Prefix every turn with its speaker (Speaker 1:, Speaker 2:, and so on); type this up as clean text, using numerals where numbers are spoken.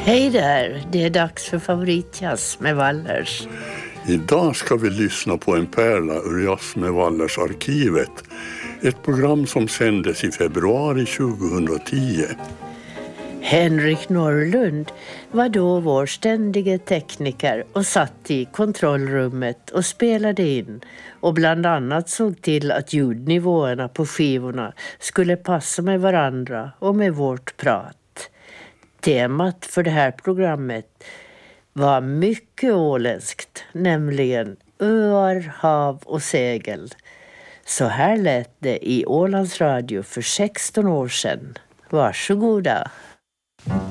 Speaker 1: Hej där, det är dags för favoritjazz med Wallers.
Speaker 2: Idag ska vi lyssna på en pärla ur Jazz med Wallers arkivet. Ett program som sändes i februari 2010.
Speaker 1: Henrik Norrlund var då vår ständige tekniker och satt i kontrollrummet och spelade in och bland annat såg till att ljudnivåerna på skivorna skulle passa med varandra och med vårt prat. Temat för det här programmet var mycket åländskt, nämligen öar, hav och segel. Så här lät det i Ålands Radio för 16 år sedan. Varsågoda!